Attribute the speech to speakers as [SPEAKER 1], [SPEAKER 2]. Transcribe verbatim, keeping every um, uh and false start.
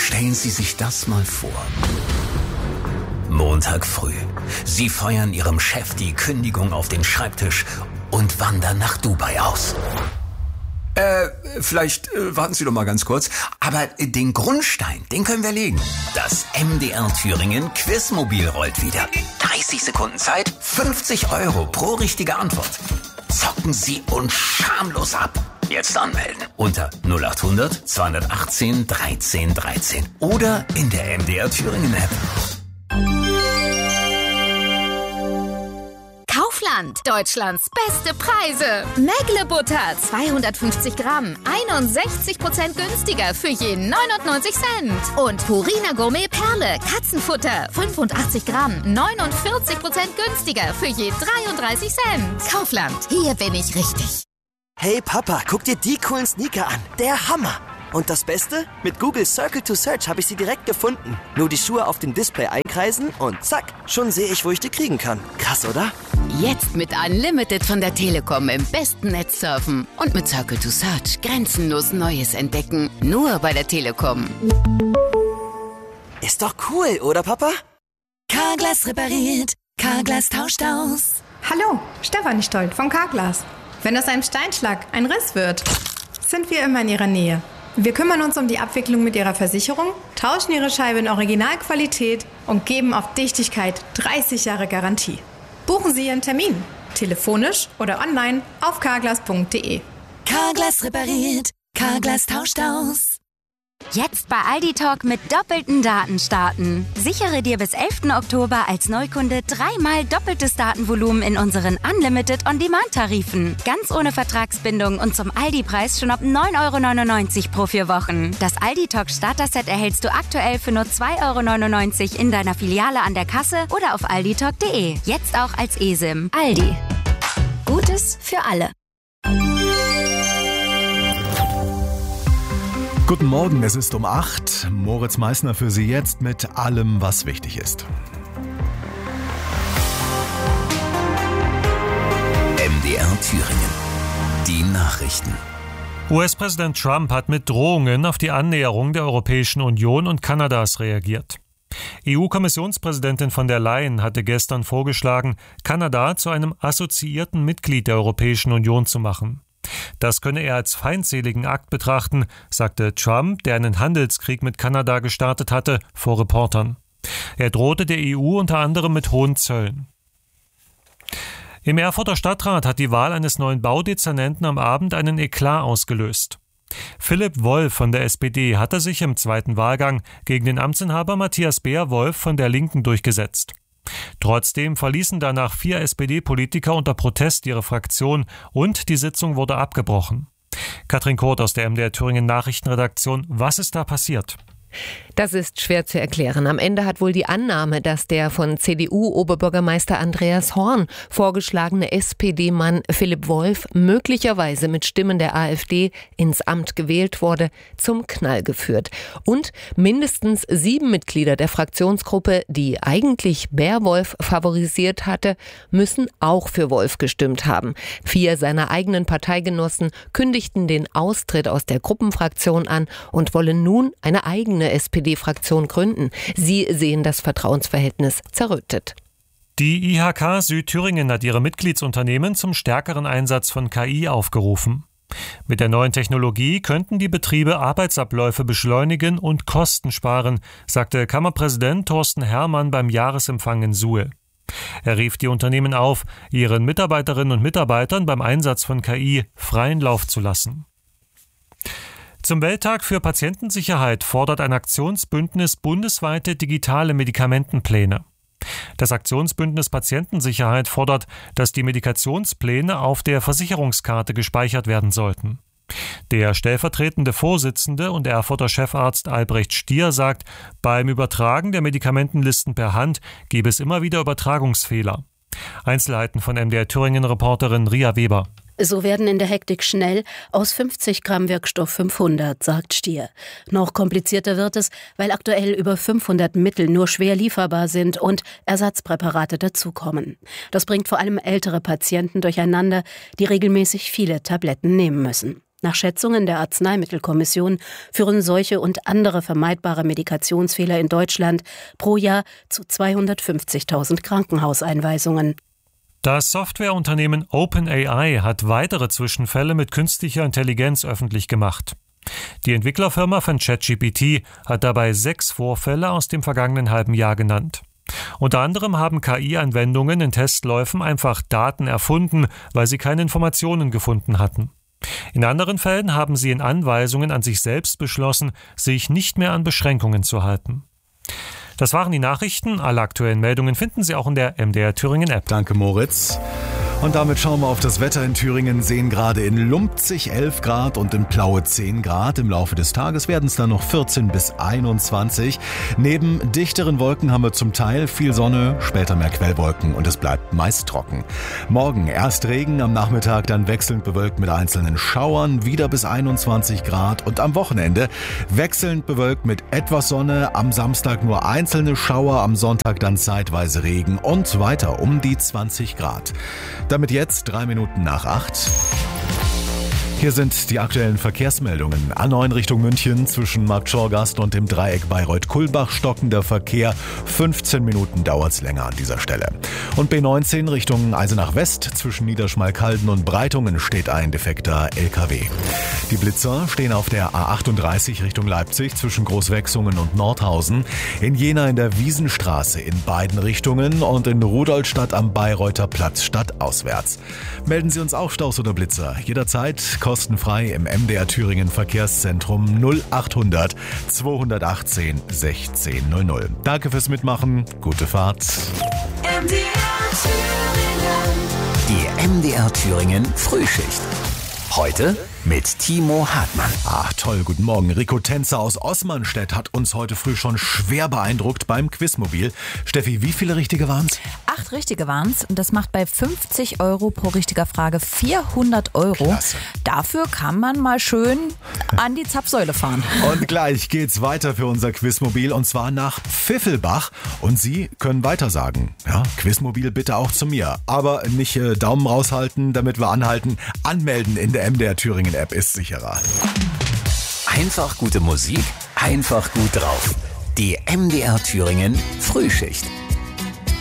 [SPEAKER 1] Stellen Sie sich das mal vor. Montag früh. Sie feuern Ihrem Chef die Kündigung auf den Schreibtisch und wandern nach Dubai aus. Äh, vielleicht äh, warten Sie doch mal ganz kurz. Aber äh, den Grundstein, den können wir legen. Das M D R Thüringen Quizmobil rollt wieder. dreißig Sekunden Zeit, fünfzig Euro pro richtige Antwort. Zocken Sie uns schamlos ab. Jetzt anmelden unter null acht hundert zweihundertachtzehn dreizehn dreizehn oder in der M D R Thüringen App.
[SPEAKER 2] Kaufland, Deutschlands beste Preise. Mägle Butter, zweihundertfünfzig Gramm, einundsechzig Prozent günstiger für je neunundneunzig Cent. Und Purina Gourmet Perle, Katzenfutter, fünfundachtzig Gramm, neunundvierzig Prozent günstiger für je dreiunddreißig Cent. Kaufland, hier bin ich richtig.
[SPEAKER 3] Hey Papa, guck dir die coolen Sneaker an. Der Hammer. Und das Beste? Mit Google Circle to Search habe ich sie direkt gefunden. Nur die Schuhe auf dem Display einkreisen und zack, schon sehe ich, wo ich die kriegen kann. Krass, oder?
[SPEAKER 4] Jetzt mit Unlimited von der Telekom im besten Netz surfen. Und mit Circle to Search grenzenlos Neues entdecken. Nur bei der Telekom.
[SPEAKER 3] Ist doch cool, oder Papa?
[SPEAKER 5] Carglass repariert, Carglass tauscht aus.
[SPEAKER 6] Hallo, Stefanie Stolt von Carglass. Wenn aus einem Steinschlag ein Riss wird, sind wir immer in Ihrer Nähe. Wir kümmern uns um die Abwicklung mit Ihrer Versicherung, tauschen Ihre Scheibe in Originalqualität und geben auf Dichtigkeit dreißig Jahre Garantie. Buchen Sie Ihren Termin, telefonisch oder online auf carglass punkt de.
[SPEAKER 5] Carglass repariert, Carglass tauscht aus.
[SPEAKER 7] Jetzt bei Aldi Talk mit doppelten Daten starten. Sichere dir bis elften Oktober als Neukunde dreimal doppeltes Datenvolumen in unseren Unlimited On-Demand-Tarifen. Ganz ohne Vertragsbindung und zum Aldi-Preis schon ab neun Euro neunundneunzig pro vier Wochen. Das Aldi Talk Starter-Set erhältst du aktuell für nur zwei Euro neunundneunzig in deiner Filiale an der Kasse oder auf alditalk punkt de. Jetzt auch als eSIM. Aldi. Gutes für alle.
[SPEAKER 8] Guten Morgen, es ist um acht. Moritz Meissner für Sie jetzt mit allem, was wichtig ist.
[SPEAKER 1] M D R Thüringen. Die Nachrichten.
[SPEAKER 9] U S-Präsident Trump hat mit Drohungen auf die Annäherung der Europäischen Union und Kanadas reagiert. E U-Kommissionspräsidentin von der Leyen hatte gestern vorgeschlagen, Kanada zu einem assoziierten Mitglied der Europäischen Union zu machen. Das könne er als feindseligen Akt betrachten, sagte Trump, der einen Handelskrieg mit Kanada gestartet hatte, vor Reportern. Er drohte der E U unter anderem mit hohen Zöllen. Im Erfurter Stadtrat hat die Wahl eines neuen Baudezernenten am Abend einen Eklat ausgelöst. Philipp Wolf von der S P D hatte sich im zweiten Wahlgang gegen den Amtsinhaber Matthias Beer-Wolf von der Linken durchgesetzt. Trotzdem verließen danach vier S P D-Politiker unter Protest ihre Fraktion und die Sitzung wurde abgebrochen. Katrin Kurt aus der M D R Thüringen Nachrichtenredaktion. Was ist da passiert?
[SPEAKER 10] Das ist schwer zu erklären. Am Ende hat wohl die Annahme, dass der von C D U-Oberbürgermeister Andreas Horn vorgeschlagene S P D-Mann Philipp Wolf möglicherweise mit Stimmen der AfD ins Amt gewählt wurde, zum Knall geführt. Und mindestens sieben Mitglieder der Fraktionsgruppe, die eigentlich Bär-Wolf favorisiert hatte, müssen auch für Wolf gestimmt haben. Vier seiner eigenen Parteigenossen kündigten den Austritt aus der Gruppenfraktion an und wollen nun eine eigene S P D-Fraktion gründen. Sie sehen das Vertrauensverhältnis zerrüttet.
[SPEAKER 9] Die I H K Südthüringen hat ihre Mitgliedsunternehmen zum stärkeren Einsatz von K I aufgerufen. Mit der neuen Technologie könnten die Betriebe Arbeitsabläufe beschleunigen und Kosten sparen, sagte Kammerpräsident Thorsten Herrmann beim Jahresempfang in Suhl. Er rief die Unternehmen auf, ihren Mitarbeiterinnen und Mitarbeitern beim Einsatz von K I freien Lauf zu lassen. Zum Welttag für Patientensicherheit fordert ein Aktionsbündnis bundesweite digitale Medikamentenpläne. Das Aktionsbündnis Patientensicherheit fordert, dass die Medikationspläne auf der Versicherungskarte gespeichert werden sollten. Der stellvertretende Vorsitzende und Erfurter Chefarzt Albrecht Stier sagt, beim Übertragen der Medikamentenlisten per Hand gebe es immer wieder Übertragungsfehler. Einzelheiten von M D R Thüringen-Reporterin Ria Weber.
[SPEAKER 11] So werden in der Hektik schnell aus fünfzig Gramm Wirkstoff fünfhundert, sagt Stier. Noch komplizierter wird es, weil aktuell über fünfhundert Mittel nur schwer lieferbar sind und Ersatzpräparate dazukommen. Das bringt vor allem ältere Patienten durcheinander, die regelmäßig viele Tabletten nehmen müssen. Nach Schätzungen der Arzneimittelkommission führen solche und andere vermeidbare Medikationsfehler in Deutschland pro Jahr zu zweihundertfünfzigtausend Krankenhauseinweisungen.
[SPEAKER 9] Das Softwareunternehmen OpenAI hat weitere Zwischenfälle mit künstlicher Intelligenz öffentlich gemacht. Die Entwicklerfirma von ChatGPT hat dabei sechs Vorfälle aus dem vergangenen halben Jahr genannt. Unter anderem haben K I-Anwendungen in Testläufen einfach Daten erfunden, weil sie keine Informationen gefunden hatten. In anderen Fällen haben sie in Anweisungen an sich selbst beschlossen, sich nicht mehr an Beschränkungen zu halten. Das waren die Nachrichten. Alle aktuellen Meldungen finden Sie auch in der M D R Thüringen App.
[SPEAKER 8] Danke, Moritz. Und damit schauen wir auf das Wetter in Thüringen, sehen gerade in Lumpzig elf Grad und in Plaue zehn Grad. Im Laufe des Tages werden es dann noch vierzehn bis einundzwanzig. Neben dichteren Wolken haben wir zum Teil viel Sonne, später mehr Quellwolken und es bleibt meist trocken. Morgen erst Regen, am Nachmittag dann wechselnd bewölkt mit einzelnen Schauern, wieder bis einundzwanzig Grad. Und am Wochenende wechselnd bewölkt mit etwas Sonne, am Samstag nur einzelne Schauer, am Sonntag dann zeitweise Regen und weiter um die zwanzig Grad. Damit jetzt drei Minuten nach acht. Hier sind die aktuellen Verkehrsmeldungen. A neun Richtung München zwischen Marktschorgast und dem Dreieck Bayreuth-Kulmbach stockender Verkehr. fünfzehn Minuten dauert's länger an dieser Stelle. Und B neunzehn Richtung Eisenach West zwischen Niederschmalkalden und Breitungen steht ein defekter L K W. Die Blitzer stehen auf der A achtunddreißig Richtung Leipzig zwischen Großwechsungen und Nordhausen. In Jena in der Wiesenstraße in beiden Richtungen und in Rudolstadt am Bayreuther Platz stadtauswärts. Melden Sie uns auch Staus oder Blitzer. Jederzeit kostenfrei im M D R Thüringen Verkehrszentrum null achthundert zweihundertachtzehn sechzehn null null. Danke fürs Mitmachen, gute Fahrt.
[SPEAKER 5] M D R Thüringen.
[SPEAKER 1] Die M D R Thüringen Frühschicht. Heute mit Timo Hartmann.
[SPEAKER 8] Ach toll, guten Morgen. Rico Tänzer aus Osmanstedt hat uns heute früh schon schwer beeindruckt beim Quizmobil. Steffi, wie viele richtige waren's?
[SPEAKER 12] Acht richtige waren's und das macht bei fünfzig Euro pro richtiger Frage vierhundert Euro.
[SPEAKER 8] Klasse.
[SPEAKER 12] Dafür kann man mal schön an die Zapfsäule fahren.
[SPEAKER 8] Und gleich geht's weiter für unser Quizmobil und zwar nach Pfiffelbach. Und Sie können weitersagen. Ja, Quizmobil bitte auch zu mir. Aber nicht äh, Daumen raushalten, damit wir anhalten. Anmelden in der M D R Thüringen App ist sicherer.
[SPEAKER 1] Einfach gute Musik, einfach gut drauf. Die M D R Thüringen Frühschicht.